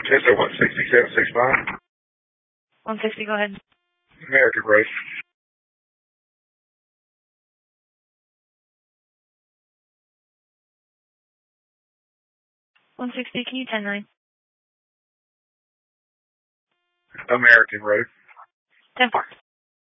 Chester 16765. 160, go ahead. American Road. 160, can you 10-9? American Road. 10-4.